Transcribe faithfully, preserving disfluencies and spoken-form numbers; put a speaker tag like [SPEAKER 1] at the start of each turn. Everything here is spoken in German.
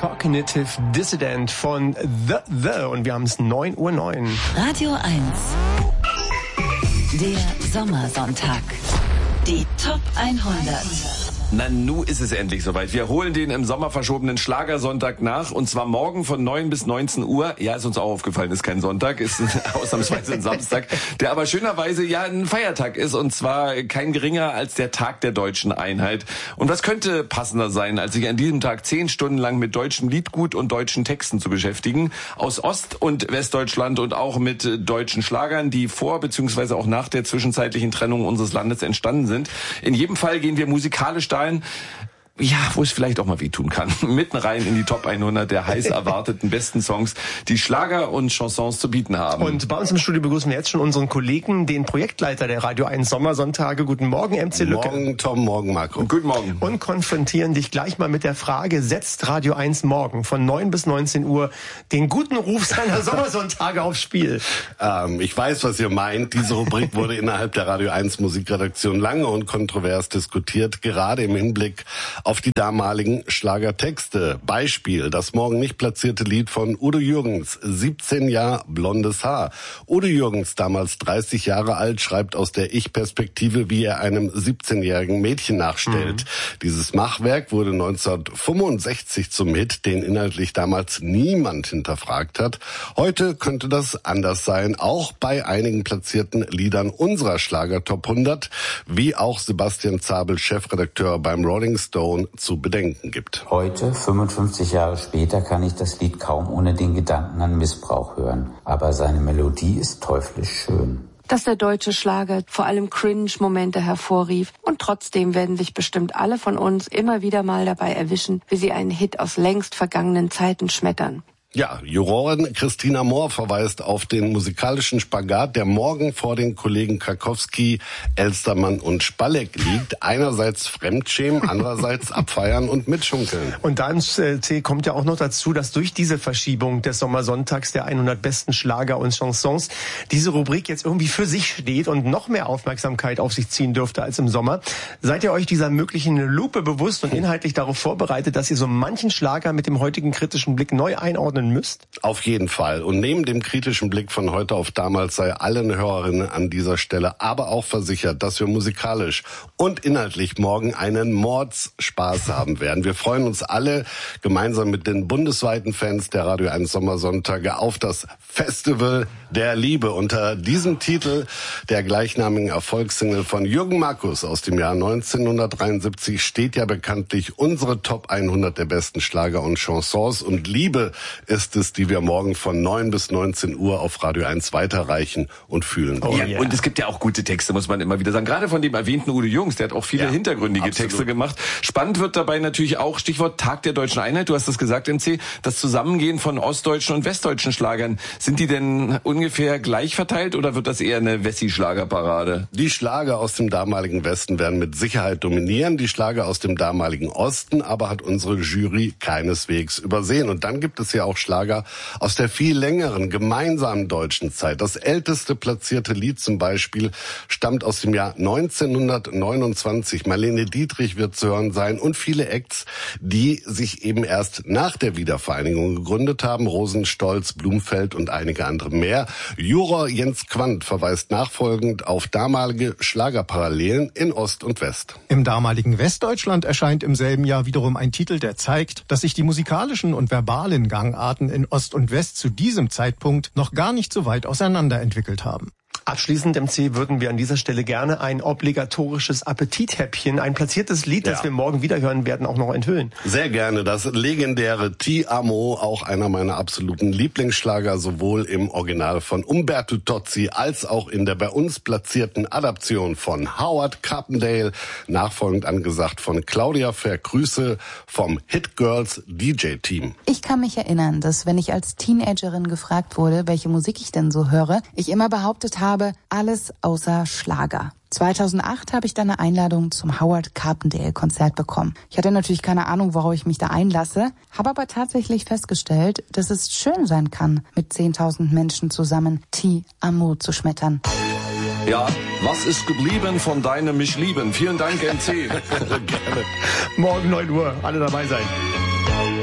[SPEAKER 1] Cognitive Dissident von The The und wir haben es neun Uhr neun.
[SPEAKER 2] Radio eins. Der Sommersonntag. Die Top hundert.
[SPEAKER 3] Na, nu ist es endlich soweit. Wir holen den im Sommer verschobenen Schlagersonntag nach, und zwar morgen von neun bis neunzehn Uhr. Ja, ist uns auch aufgefallen, ist kein Sonntag, ist ausnahmsweise ein Samstag, der aber schönerweise ja ein Feiertag ist, und zwar kein geringer als der Tag der deutschen Einheit. Und was könnte passender sein, als sich an diesem Tag zehn Stunden lang mit deutschem Liedgut und deutschen Texten zu beschäftigen, aus Ost- und Westdeutschland und auch mit deutschen Schlagern, die vor bzw. auch nach der zwischenzeitlichen Trennung unseres Landes entstanden sind. In jedem Fall gehen wir musikalisch da ja, wo es vielleicht auch mal wehtun kann. Mitten rein in die Top hundert der heiß erwarteten besten Songs, die Schlager und Chansons zu bieten haben.
[SPEAKER 1] Und bei uns im Studio begrüßen wir jetzt schon unseren Kollegen, den Projektleiter der Radio eins Sommersonntage. Guten Morgen, M C Lücke.
[SPEAKER 4] Morgen, Tom, morgen, Marco.
[SPEAKER 3] Und guten Morgen.
[SPEAKER 1] Und konfrontieren dich gleich mal mit der Frage, setzt Radio eins morgen von neun bis neunzehn Uhr den guten Ruf seiner Sommersonntage aufs Spiel?
[SPEAKER 4] Ähm, ich weiß, was ihr meint. Diese Rubrik wurde innerhalb der Radio eins Musikredaktion lange und kontrovers diskutiert, gerade im Hinblick auf die damaligen Schlagertexte. Beispiel, das morgen nicht platzierte Lied von Udo Jürgens, siebzehn Jahre blondes Haar. Udo Jürgens, damals dreißig Jahre alt, schreibt aus der Ich-Perspektive, wie er einem siebzehnjährigen Mädchen nachstellt. Mhm. Dieses Machwerk wurde neunzehnhundertfünfundsechzig zum Hit, den inhaltlich damals niemand hinterfragt hat. Heute könnte das anders sein, auch bei einigen platzierten Liedern unserer Schlager-Top hundert, wie auch Sebastian Zabel, Chefredakteur beim Rolling Stone, zu bedenken gibt.
[SPEAKER 5] Heute, fünfundfünfzig Jahre später, kann ich das Lied kaum ohne den Gedanken an Missbrauch hören. Aber seine Melodie ist teuflisch schön.
[SPEAKER 6] Dass der deutsche Schlager vor allem Cringe-Momente hervorrief. Und trotzdem werden sich bestimmt alle von uns immer wieder mal dabei erwischen, wie sie einen Hit aus längst vergangenen Zeiten schmettern.
[SPEAKER 4] Ja, Jurorin Christina Mohr verweist auf den musikalischen Spagat, der morgen vor den Kollegen Karkowski, Elstermann und Spalleck liegt. Einerseits Fremdschämen, andererseits abfeiern und mitschunkeln.
[SPEAKER 1] Und dann C, kommt ja auch noch dazu, dass durch diese Verschiebung des Sommersonntags der hundert besten Schlager und Chansons diese Rubrik jetzt irgendwie für sich steht und noch mehr Aufmerksamkeit auf sich ziehen dürfte als im Sommer. Seid ihr euch dieser möglichen Lupe bewusst und inhaltlich darauf vorbereitet, dass ihr so manchen Schlager mit dem heutigen kritischen Blick neu einordnen müsst?
[SPEAKER 4] Auf jeden Fall. Und neben dem kritischen Blick von heute auf damals sei allen Hörerinnen an dieser Stelle aber auch versichert, dass wir musikalisch und inhaltlich morgen einen Mordsspaß haben werden. Wir freuen uns alle gemeinsam mit den bundesweiten Fans der Radio eins Sommersonntage auf das Festival der Liebe. Unter diesem Titel der gleichnamigen Erfolgssingle von Jürgen Markus aus dem Jahr neunzehnhundertdreiundsiebzig steht ja bekanntlich unsere Top hundert der besten Schlager und Chansons, und Liebe ist es, die wir morgen von neun bis neunzehn Uhr auf Radio eins weiterreichen und fühlen wollen.
[SPEAKER 3] Ja, yeah. Und es gibt ja auch gute Texte, muss man immer wieder sagen. Gerade von dem erwähnten Udo Jürgens, der hat auch viele ja, hintergründige absolut. Texte gemacht. Spannend wird dabei natürlich auch, Stichwort Tag der deutschen Einheit, du hast das gesagt, M C, das Zusammengehen von ostdeutschen und westdeutschen Schlagern. Sind die denn ungefähr gleich verteilt oder wird das eher eine Wessi-Schlagerparade?
[SPEAKER 4] Die Schlager aus dem damaligen Westen werden mit Sicherheit dominieren, die Schlager aus dem damaligen Osten aber hat unsere Jury keineswegs übersehen. Und dann gibt es ja auch Schlager aus der viel längeren gemeinsamen deutschen Zeit. Das älteste platzierte Lied zum Beispiel stammt aus dem Jahr neunzehnhundertneunundzwanzig. Marlene Dietrich wird zu hören sein und viele Acts, die sich eben erst nach der Wiedervereinigung gegründet haben. Rosenstolz, Blumfeld und einige andere mehr. Juror Jens Quandt verweist nachfolgend auf damalige Schlagerparallelen in Ost und West.
[SPEAKER 7] Im damaligen Westdeutschland erscheint im selben Jahr wiederum ein Titel, der zeigt, dass sich die musikalischen und verbalen Gangarten in Ost und West zu diesem Zeitpunkt noch gar nicht so weit auseinander entwickelt haben.
[SPEAKER 1] Abschließend, M C, würden wir an dieser Stelle gerne ein obligatorisches Appetithäppchen, ein platziertes Lied, das ja. wir morgen wieder hören werden, auch noch enthüllen.
[SPEAKER 4] Sehr gerne. Das legendäre Ti Amo, auch einer meiner absoluten Lieblingsschlager, sowohl im Original von Umberto Tozzi als auch in der bei uns platzierten Adaption von Howard Carpendale, nachfolgend angesagt von Claudia Vergrüße vom Hit Girls D J-Team.
[SPEAKER 8] Ich kann mich erinnern, dass wenn ich als Teenagerin gefragt wurde, welche Musik ich denn so höre, ich immer behauptet habe, alles außer Schlager. zweitausendacht habe ich dann eine Einladung zum Howard Carpendale Konzert bekommen. Ich hatte natürlich keine Ahnung, worauf ich mich da einlasse, habe aber tatsächlich festgestellt, dass es schön sein kann, mit zehntausend Menschen zusammen Ti Amo zu schmettern.
[SPEAKER 3] Ja, was ist geblieben von deinem Mich lieben? Vielen Dank, M C.
[SPEAKER 1] Morgen neun Uhr, alle dabei sein.